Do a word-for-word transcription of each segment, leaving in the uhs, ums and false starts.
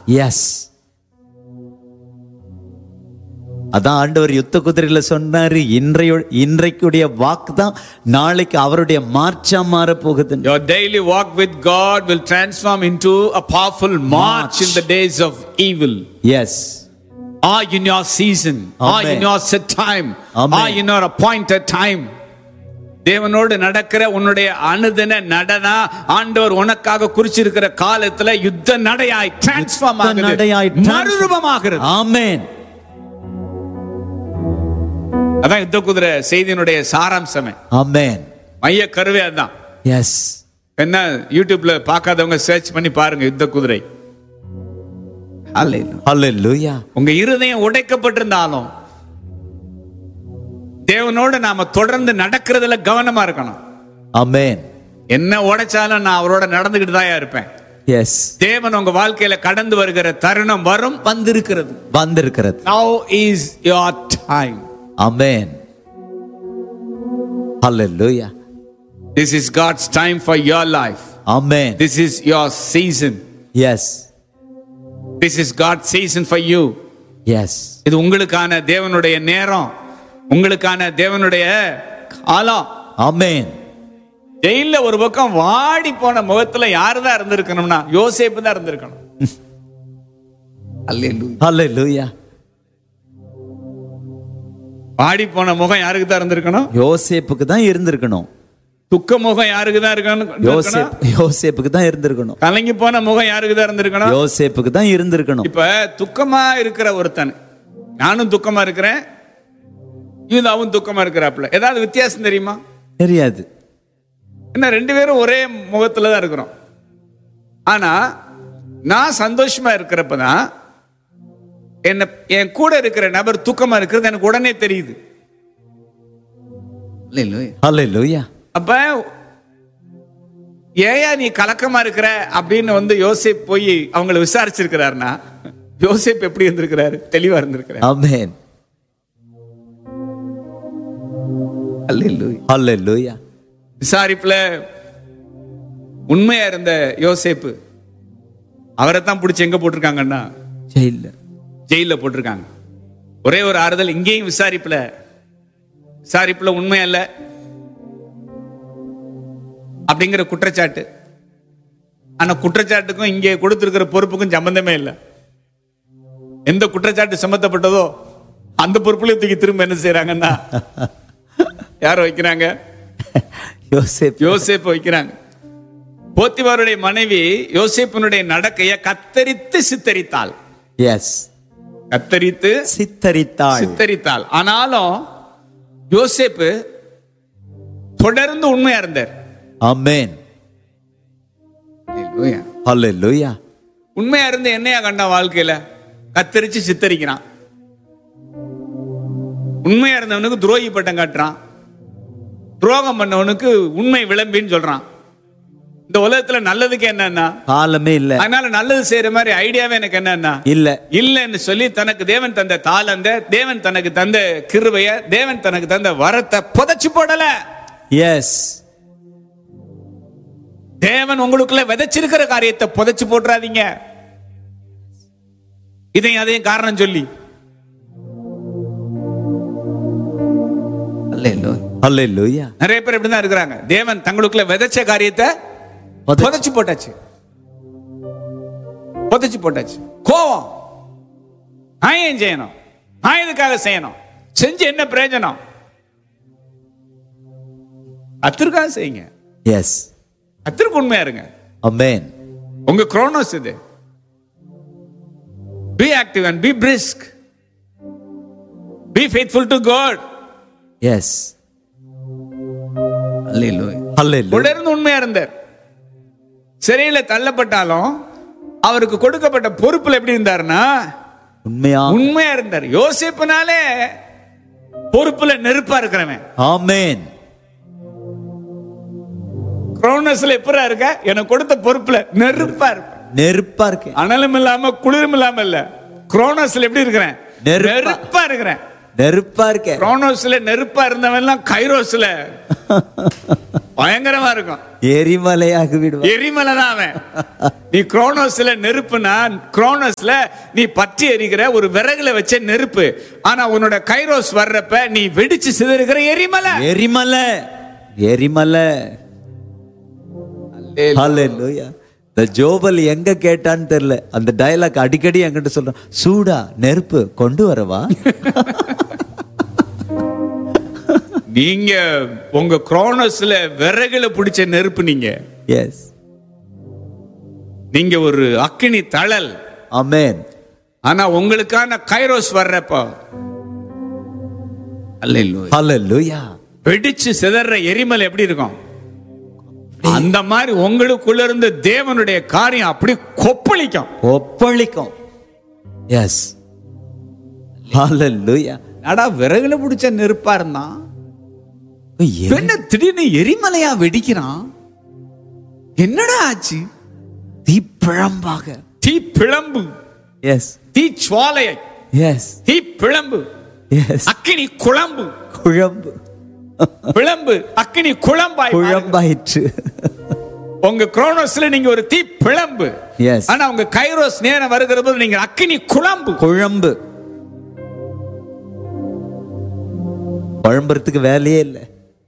S. அதான் ஆண்டவர் யுத்த குதிரையில சொன்னாரு, இன்றைய இன்றைக்குடைய வாக்கு தான் நாளைக்கு அவருடைய மார்ச்சா மாற போகுது. Your daily walk with God will transform into a powerful march, march. in the days of evil. Yes. Or in your season, Amen. Or in your set time, Amen. Or in your appointed time. தேவனோடு நடக்கிற உன்னுடைய அனுதின நடனா ஆண்டவர் உனக்காக குறிச்சிருக்கிற காலத்துல யுத்த நடையாய் transform ஆகுது, மறுரூபமாகிறது. ஆமென். அதான் யுத்த குதிரை செய்தியினுடைய சாராம்சமே. ஆமென். மைய கருவே அதான். எஸ். என்ன யூடியூப்ல பார்க்காதவங்க சர்ச் பண்ணி பாருங்க யுத்த குதிரை. ஹல்லேலூயா. உங்க இருதயம் உடைக்கப்பட்டிருந்தாலும் தேவனோடு நாம தொடர்ந்து நடக்கிறதுல கவனமா இருக்கணும். ஆமென். என்ன உடைச்சாலும் நான் அவரோட நடந்துகிட்டு தான் இருப்பேன். எஸ். தேவன் உங்க வாழ்க்கையில கடந்து வருகிற தருணம் வரும், வந்திருக்கிறது வந்திருக்கிறது. Now is your time. Amen. Hallelujah. This is God's time for your life. Amen. This is your season. Yes. This is God's season for you. Yes. இது உங்களுக்கான தேவனுடைய நேரம், உங்களுக்கான தேவனுடைய காலம். ஆமென். ஜெயில்ல ஒரு பக்கம் வாடி போன முகத்துல யாரு தான் இருந்திருக்கணும்னா யோசேப்பு தான் இருந்திருக்கணும். ஹல்லேலூயா. ஹல்லேலூயா. வாடி போன முகம் யாருக்கு தான் இருந்திருக்கணும்? யோசேப்புக்கு தான் இருந்திருக்கணும். துக்க முகம் யாருக்கு தான் இருக்கணும்? யோசேப்பு யோசேப்புக்கு தான் இருந்திருக்கணும். கலங்கி போன முகம் யாருக்கு தான் இருந்திருக்கணும்? யோசேப்புக்கு தான் இருந்திருக்கணும். இப்ப துக்கமா இருக்கிற ஒருத்தன், நானும் துக்கமா இருக்கிறேன், யூதாவும் துக்கமா இருக்கிறாப்ல, ஏதாவது வித்தியாசம் தெரியுமா? தெரியாது. என்ன ரெண்டு பேரும் ஒரே முகத்துல தான் இருக்கிறோம். ஆனா நான் சந்தோஷமா இருக்கிறப்பதான் என்ன என் கூட இருக்கிற நபர் துக்கமா இருக்கிறது எனக்கு உடனே தெரியுது. ஹல்லேலூயா. அப்ப ஏயா நீ கலக்கமா இருக்கிற அப்படின்னு வந்து யோசேப் போய் அவங்களை விசாரிச்சிருக்கிறாருன்னா யோசேப் எப்படி இருந்திருக்கிறாரு? தெளிவா இருந்திருக்கிறாரு. ஆமென். ஹல்லேலூயா. ஹல்லேலூயா. விசாரிப்புல உண்மையா இருந்த யோசேப்பு அவரை தான் பிடிச்சி எங்க போட்டிருக்காங்கன்னா ஜெயில ஜெயில போட்டிருக்காங்க. ஒரே ஒரு ஆறுதல், இங்கேயும் விசாரிப்புல விசாரிப்புல உண்மை அல்ல அப்படிங்கிற குற்றச்சாட்டு. ஆனா குற்றச்சாட்டுக்கும் இங்கே கொடுத்திருக்கிற பொறுப்புக்கும் சம்பந்தமே இல்லை. எந்த குற்றச்சாட்டு சுமத்தப்பட்டதோ அந்த பொறுப்புல தூக்கி திரும்ப என்ன செய்யறாங்கன்னா யார வைக்கிறாங்க? யோசேப் யோசேப் வைக்கிறாங்க. போத்திபாருடைய மனைவி யோசேப்பினுடைய நடக்கைய கத்தரித்து சித்தரித்தாள். எஸ். கத்தரித்து சித்தரித்தாள் சித்தரித்தாள் ஆனாலும் யோசேப்பு தொடர்ந்து உண்மையா இருந்தார். ஆமென். ஹல்லேலூயா. ஹல்லேலூயா. உண்மையா இருந்து என்னையா கண்டான் வாழ்க்கையில? கத்தரிச்சு சித்தரிக்கிறான். உண்மையா இருந்தவனுக்கு துரோகி பட்டம் காட்டுறான், துரோகம் பண்ணவனுக்கு உண்மை விளம்பின்னு சொல்றான். இந்த உலகத்துல நல்லதுக்கு என்னன்னா காலமே இல்ல. அதனால நல்லது செய்யற மாதிரி ஐடியாவே எனக்கு என்னன்னா இல்ல இல்லன்னு சொல்லி தனக்கு தேவன் தந்த தாளந்த, தேவன் தனக்கு தந்த கிருபைய, தேவன் தனக்கு தந்த வரத்தை புதைச்சு போடல. எஸ். தேவன் உங்களுக்குள்ள விதைச்சிருக்கிற காரியத்தை புதைச்சு போட்டுறாதீங்க. இதையும் அதையும் காரணம் சொல்லி. ஹல்லேலூயா. நிறைய பேர் இப்படிதான் இருக்கிறாங்க. தேவன் தங்களுக்குள்ள விதைச்ச காரியத்தை புதைச்சு போட்டாச்சு புதைச்சு போட்டாச்சு கோவம். நான் ஏன் செய்யணும்? நான் இதுக்காக செய்யணும்? செஞ்சு என்ன பிரயோஜனம்? அத்திற்காக செய்யுங்க. எஸ். அத்திற்கு உண்மையா இருங்க. ஆமென். உங்க குரோனோஸ் இது. Be active and be brisk. Be faithful to God. Yes. Hallelujah. Hallelujah. தொடர்ந்து உண்மையா இருந்தார். சிறையில தள்ளப்பட்டாலும் அவருக்கு கொடுக்கப்பட்ட பொறுப்புல எப்படி இருந்தாருன்னா உண்மையா உண்மையா இருந்தார். யோசேப்புனாலே பொறுப்புல நெருப்பா இருக்கிறவன். ஆமென். குரோனஸ்ல எப்பரா இருக்க? எனக்கு கொடுத்த பொறுப்புல நெருப்பா இருக்க. நெருப்பா இருக்கு. அனலும் இல்லாம குளிரும் இல்லாம இல்ல. குரோனஸ்ல எப்படி இருக்கிறேன்? நெருப்பா இருக்கிறேன். நெருப்பா இருக்க. குரோனோஸ்ல நெருப்பா இருந்தவன் எல்லாம் கைரோஸ்ல பயங்கரமா இருக்கும். எரிமலையாகி விடுவார். எரிமலை தான் அவன். நீ குரோனோஸ்ல நெருப்புனா, குரோனோஸ்ல நீ பற்றி எரிகிற ஒரு விறகுல வச்ச நெருப்பு. ஆனா உன்னோட கைரோஸ் வர்றப்ப நீ வெடிச்சு சிதறுகிற எரிமலை. எரிமலை எரிமலை. ஹல்லேலூயா. இந்த ஜோபல் எங்க கேட்டான்னு தெரியல, அந்த டயலாக் அடிக்கடி என்கிட்ட சொல்றான், சூடா நெருப்பு கொண்டு வரவா? நீங்க உங்க குரோனோஸ்ல விறகுல பிடிச்ச நெருப்பு நீங்க. எஸ், நீங்க ஒரு அக்கினி தழல். ஆமென். ஆனா உங்களுக்கான கைரோஸ் வர்றப்போ அல்லேலூயா ஹல்லேலூயா வெடிச்சு சிதற எரிமலை எப்படி இருக்கும்? அந்த மாதிரி உங்களுக்குள்ள இருந்து தேவனுடைய காரியம் அப்படி கொப்பளிக்கும் கொப்பளிக்கும். எஸ், ஹல்லேலூயா. அடா விறகுல பிடிச்ச நெருப்பா இருந்தான், என்ன திடீர்னு எரிமலையா வெடிக்கிறான்? என்னடா ஆச்சு? தீப்பிழம்பாக. தீ பிழம்பு. எஸ், தீ சுவாலை. எஸ், தீ பிழம்பு. எஸ், அக்கினி குழம்பு. குழம்பு. பிழம்பு அக்கினி குழம்பாய் குழம்பாயிற்று. உங்க குரோனோஸ்ல நீங்க ஒரு தீ பிழம்பு. எஸ், ஆனா உங்க கைரோஸ் நேரம் வருகிற போது நீங்க அக்கினி குழம்பு. குழம்பு. குழம்புறதுக்கு வேலையே இல்லை.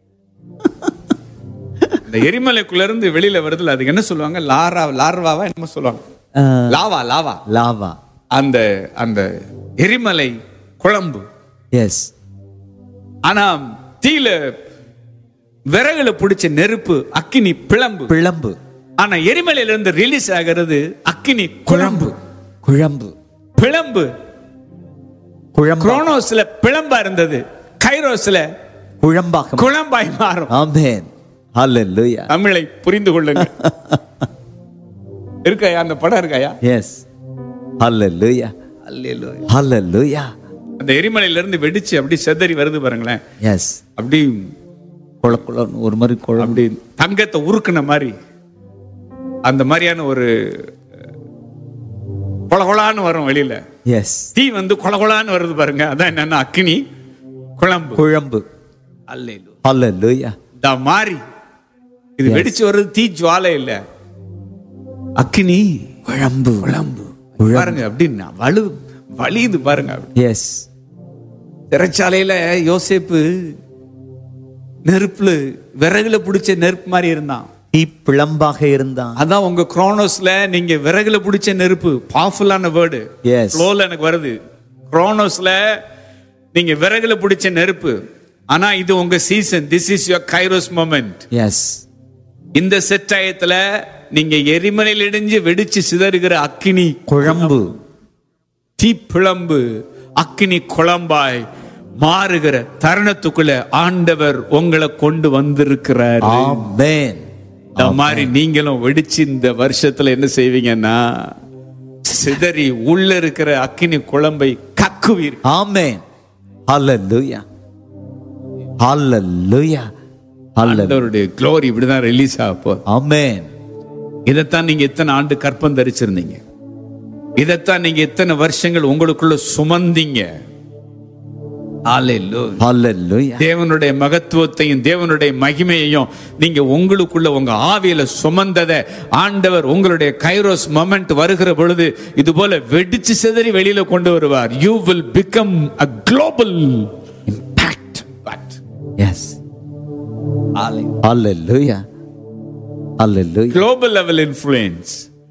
இந்த எரிமலைக்குள்ள இருந்து வெளியில வருதுல, அதுக்கு என்ன சொல்லுவாங்க? லாரா லார்வாவா என்ன சொல்லுவாங்க? Lava lava lava. அந்த அந்த எரிமலை குழம்பு. எஸ். ஆனா தீல விறகுல பிடிச்ச நெருப்பு அக்கினி பிழம்பு. பிழம்பு. ஆனா எரிமலையில இருந்து ரிலீஸ் ஆகிறது அக்கினி குழம்பு. குழம்பு. பிழம்பு. குழம்பு. குரோனோஸ்ல பிழம்பா இருந்தது, கைரோஸ்ல குழம்பாக குழம்பாய் மாறும். ஆமென். ஹல்லேலூயா. தமிழை புரிந்து கொள்ளுங்க. இருக்காயா அந்த படம்? இருக்காயா? எஸ். ஹல்லேலூயா. அல்லேலூயா. ஹல்லேலூயா. அந்த எரிமலையில இருந்து வெடிச்சு அப்படி செதறி வருது பாருங்களேன். எஸ். அப்படி குள குள ஒரு மாதிரி குழம்பு, அப்படி தங்கத்தை உருக்குன மாதிரி, அந்த மாதிரியான ஒரு கொலகொலான்னு வரும் வெளியில. எஸ். தீ வந்து கொலகொலான்னு வருது பாருங்க, அதான் என்னன்னா அக்கினி குழம்பு. குழம்பு. அல்லேலூயா. ஹல்லேலூயா. த மாதிரி இது வெடிச்சு வருது தீ ஜுவாலை இல்ல, அக்கினி குழம்பு. குழம்பு பாருங்க. அப்படின்னா வலு வலியுது பாருங்க. எஸ். சிறைச்சாலையில யோசேப்பு நெருப்புல விறகுல பிடிச்ச நெருப்பு மாதிரி இருந்தான். தீ பிழம்பாக இருந்தான். அதான் உங்க குரோனோஸ்ல நீங்க விறகுல பிடிச்ச நெருப்பு. பவர்ஃபுல்லான வேர்டு. Yes. ஃப்ளோல எனக்கு வருது. குரோனோஸ்ல நீங்க விறகுல பிடிச்ச நெருப்பு. ஆனா இது உங்க season. This is your kairos moment. S. இந்த செட்டாயத்துல நீங்க எரிமலையில் இடிஞ்சு வெடிச்சு சிதறுகிற அக்கினி குழம்பு, தீ பிழம்பு அக்கினி குழம்பாய் மாறுகிற தருணத்துக்குள்ள ஆண்டவர் உங்களை கொண்டு வந்திருக்கிறார். ஆமென். இந்த மாதிரி நீங்களும் வெடிச்சு இந்த வருஷத்துல என்ன செய்வீங்கன்னா, சிதறி உள்ள இருக்கிற அக்கினி குழம்பை கக்குவீர். ஆமென். ஹல்லேலூயா. ஹல்லேலூயா. ஆண்டவருடைய glory இப்படிதான் ரிலீஸ் ஆக போகுது. ஆமென். இதைத்தான் நீங்க எத்தனை ஆண்டு கற்பம் தரிச்சிருந்தீங்க. இதைத்தான் நீங்க எத்தனை வருஷங்கள் உங்களுக்குள்ள சுமந்தீங்க. ஹல்லேலூயா. தேவனுடைய மகத்துவத்தையும் தேவனுடைய மகிமையையும் நீங்க உங்களுக்குள்ள உங்க ஆவியில சுமந்ததை ஆண்டவர் உங்களுடைய கைரோஸ் மொமெண்ட் வருகிற பொழுது இது போல வெடிச்சு சிதறி வெளியில கொண்டு வருவார். You will become a global impact. Yes. Hallelujah. Hallelujah. Global level influence.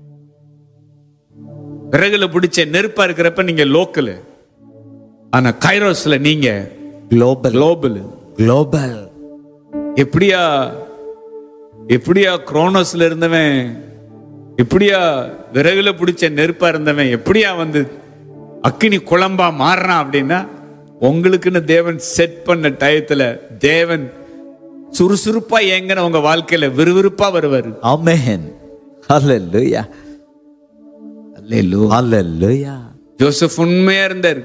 விறகுல பிடிச்ச நெருப்பா இருக்கிறப்ப நீங்க லோக்கல், ஆனா கைரோஸ்ல நீங்க குளோபல். குளோபல். குளோபல். எப்படியா எப்படியா குரோனோஸ்ல இருந்தவன், எப்படியா விறகுல பிடிச்ச நெருப்பா இருந்தவன் எப்படியா வந்து அக்கினி குழம்பா மாறினான் அப்படின்னா, உங்களுக்குன்னு தேவன் செட் பண்ண டயத்துல தேவன் சுறுசுறுப்பா ஏங்கின உங்க வாழ்க்கையில விறுவிறுப்பா வருவாரு. ஆமென். ஹல்லேலூயா. அல்லேலூயா. ஹல்லேலூயா. ஜோசப் உண்மையா இருந்தார்.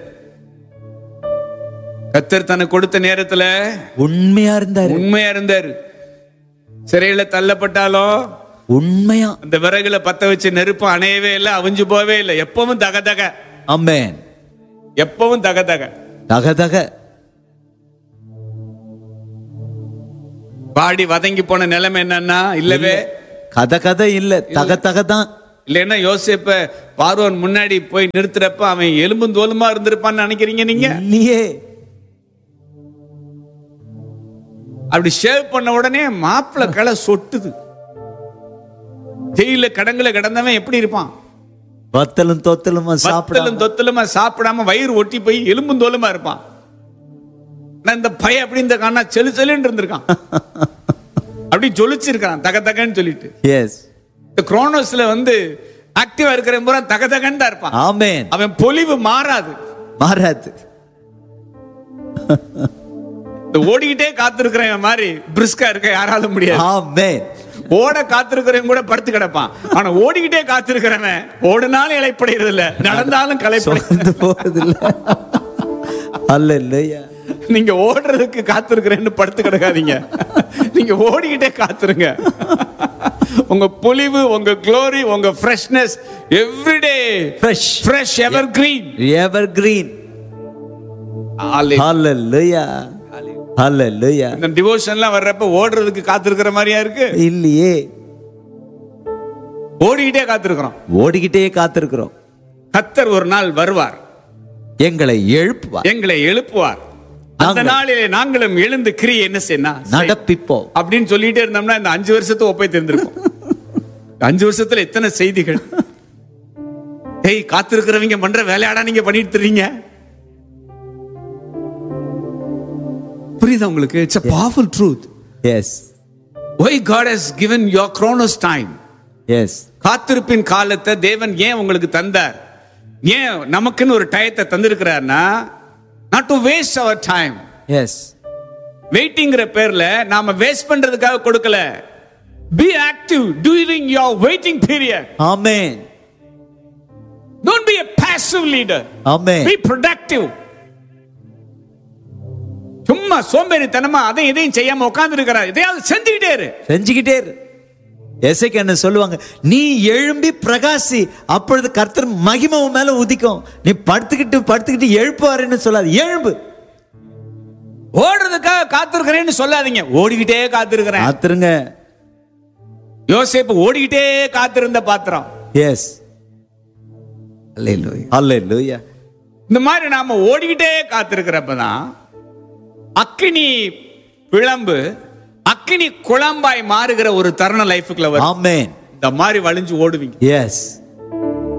கர்த்தர் தனக்கு கொடுத்த நேரத்துல உண்மையா இருந்தார். உண்மையா இருந்தார். சிறையில தள்ளப்பட்டாலும் உண்மையா அந்த விறகுல பத்த வச்ச நெருப்பு அணையவே இல்லை, அவிஞ்சு போவே இல்லை. எப்பவும் தக தக. ஆமென். எப்பவும் தக தக தக தக. பாடி வதங்கி போன நிலைமை என்னன்னா இல்லவே கதை கதை இல்ல, தக தக தான். இல்லைன்னா யோசேப்ப பார்வோன் முன்னாடி போய் நிறுத்துறப்ப அவன் எலும்பும் தோலுமா இருந்திருப்பான்னு நினைக்கிறீங்க நீங்க? இல்லையே. அப்படி ஷேவ் பண்ண உடனே மாப்பிள களை சொட்டுது. ஜெயில கடங்குல கிடந்தவன் எப்படி இருப்பான்? வத்தலும் தொத்தலுமா சாப்பிடலும் தொத்தலுமா சாப்பிடாம வயிறு ஒட்டி போய் எலும்பும் தோலுமா இருப்பான். இந்த பையன் அப்படி இந்த காணா செலு செலுன்னு இருந்திருக்கான். அப்படி ஜொலிச்சிருக்கான் தக தகன்னு சொல்லிட்டு. எஸ். இந்த குரோனோஸ்ல வந்து ஆக்டிவா இருக்கிற பூரா தக தகன்னு தான் இருப்பான். ஆமென். அவன் பொலிவு மாறாது மாறாது. இந்த ஓடிக்கிட்டே காத்திருக்கிறவன் மாதிரி பிரிஸ்கா இருக்க யாராலும் முடியாது. ஆமென். ஓட காத்திருக்கிறவன் கூட படுத்து கிடப்பான். ஆனா ஓடிக்கிட்டே காத்திருக்கிறவன் ஓடினாலும் இளைப்படைறது இல்ல, நடந்தாலும் களைப்படைந்து போறது இல்ல. அல்லேலூயா. நீங்க ஓடுறதுக்கு காத்திருக்கிறேன்னு படுத்து கிடக்காதீங்க. நீங்க ஓடிக்கிட்டே காத்துருங்க. உங்க பொலிவு, உங்க க்ளோரி, உங்க ஃப்ரெஷ்னஸ் எவ்ரிடே ஃப்ரெஷ் ஃப்ரெஷ் எவர் கிரீன் எவர் கிரீன். ஹalleluya ஹalleluya. இந்த டிவோஷன்லாம் வர்றப்ப ஓடுறதுக்கு காத்திருக்கிற மாதிரியா இருக்கு? இல்லையே. ஓடிக்கிட்டே காத்திருக்கிறோம். ஓடிக்கிட்டே காத்திருக்கிறோம். கர்த்தர் ஒரு நாள் வருவார், எங்களை எழுப்புவார், எங்களை எழுப்புவார். அந்த நாளிலே நாங்களும் எழுந்து கிரியை என்ன செய்யணும் நடப்பிப்போம் அப்படின்னு சொல்லிட்டே இருந்தோம்னா இந்த அஞ்சு வருஷத்தை ஒப்பை தெரிந்திருக்கும். அஞ்சு வருஷத்துல எத்தனை செய்திகள். ஏய், காத்திருக்கிறவங்க பண்ற வேலையாடா நீங்க பண்ணிட்டு இருக்கீங்க. புரியுதா உங்களுக்கு? It's a powerful truth. Yes. Why God has given your chronos time. Yes. காத்திருப்பின் காலத்தை தேவன் ஏன் உங்களுக்கு தந்தார்? ஏன் நமக்குன்னு ஒரு டயத்தை தந்திருக்கிறார்னா, not to waste our time. Yes. வெயிட்டிங்கிற பேர்ல நாம வேஸ்ட் பண்றதுக்காக கொடுக்கல. Be active during your waiting period. Amen. Don't be a passive leader. Amen. Be productive. சும்மா சோம்பேறித்தனமா அதை இதையும் செய்யாம உட்கார்ந்து இருக்கிறார். இதையாவது செஞ்சுக்கிட்டே இரு, செஞ்சுக்கிட்டே இரு. எசேக்கியா என்ன சொல்லுவாங்க? நீ எழும்பி பிரகாசி, அப்பொழுது கர்த்தர் மகிமை உன் மேல உதிக்கும். நீ படுத்துக்கிட்டு படுத்துக்கிட்டு எழுப்புவாருன்னு சொல்லாது, எழும்பு. ஓடுறதுக்காக காத்திருக்கிறேன்னு சொல்லாதீங்க, ஓடிக்கிட்டே காத்திருக்கிறேன் காத்திருங்க. யோசேப்பு ஓடிக்கிட்டே காத்திருந்த பாத்திரம். எஸ். அல்லேலூயா அல்லேலூயா. இந்த மாதிரி நாம ஓடிக்கிட்டே காத்திருக்கிறப்பதான் அக்கினி விளம்பு அக்கினி குழம்பாய் மாறுகிற ஒரு தருண லைஃப்க்குள்ள வரும். ஆமென். இந்த மாதிரி வழிஞ்சு ஓடுவீங்க. எஸ்.